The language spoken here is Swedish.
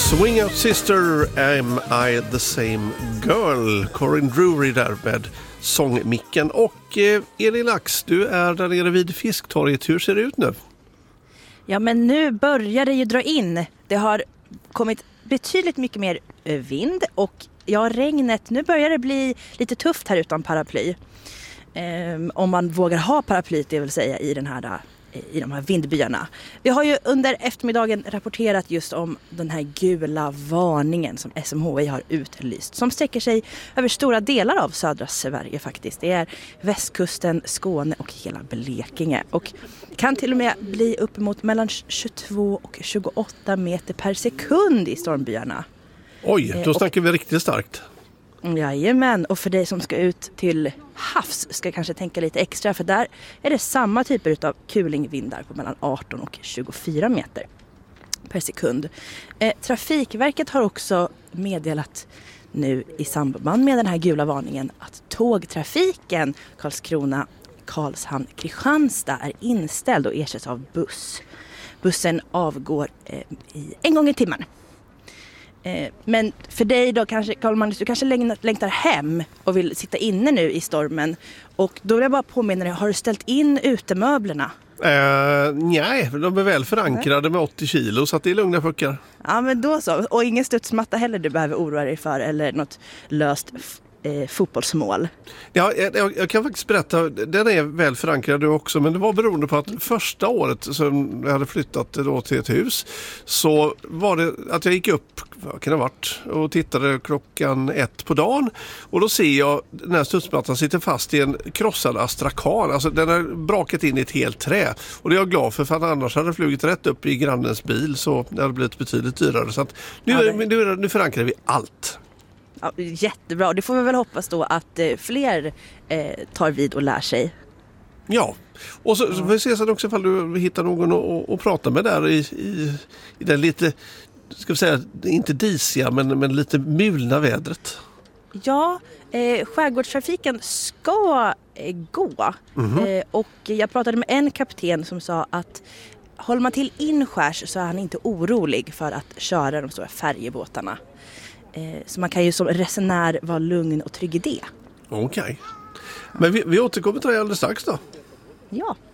Swing Out Sister, Am I the Same Girl? Corinne Drury där med sångmicken. Och Elin Lax, du är där nere vid Fisktorget. Hur ser det ut nu? Ja, men nu börjar det ju dra in. Det har kommit betydligt mycket mer vind och regnet. Nu börjar det bli lite tufft här utan paraply. Om man vågar ha paraply, det vill säga i de här vindbyarna. Vi har ju under eftermiddagen rapporterat just om den här gula varningen som SMHI har utlyst. Som sträcker sig över stora delar av södra Sverige faktiskt. Det är västkusten, Skåne och hela Blekinge. Och kan till och med bli uppemot mellan 22 och 28 meter per sekund i stormbyarna. Oj, då snackar vi riktigt starkt. Jajamän, och för dig som ska ut till havs ska kanske tänka lite extra, för där är det samma typer av kulingvindar på mellan 18 och 24 meter per sekund. Trafikverket har också meddelat nu i samband med den här gula varningen att tågtrafiken Karlskrona, Karlshamn, Kristianstad är inställd och ersätts av buss. Bussen avgår en gång i timmen. Men för dig då kanske, Carl-Magnus, du kanske längtar hem och vill sitta inne nu i stormen. Och då vill jag bara påminna dig, har du ställt in utemöblerna? Nej, de är väl förankrade med 80 kilo så att det är lugna puckar. Ja, men då så. Och ingen studsmatta heller du behöver oroa dig för, eller något löst fotbollsmål. Ja, jag kan faktiskt berätta, den är väl förankrad också, men det var beroende på att första året som jag hade flyttat då till ett hus så var det att jag gick upp, vad kan det ha varit, och tittade klockan 1 på dagen och då ser jag den här studsmattan sitter fast i en krossad astrakan, alltså den har brakat in i ett helt trä och det är jag glad för annars hade det flugit rätt upp i grannens bil så det hade blivit betydligt dyrare så att nu förankrar vi allt. Ja, jättebra. Och det får vi väl hoppas då att fler tar vid och lär sig. Ja, och så får vi se sen också ifall du hittar någon att prata med där i den lite, ska vi säga, inte disiga men lite mulna vädret. Ja, skärgårdstrafiken ska gå. Och jag pratade med en kapten som sa att håller man till inskärs så är han inte orolig för att köra de stora färjebåtarna. Så man kan ju som resenär vara lugn och trygg i det. Okej. Men vi återkommer till det alldeles strax då. Ja.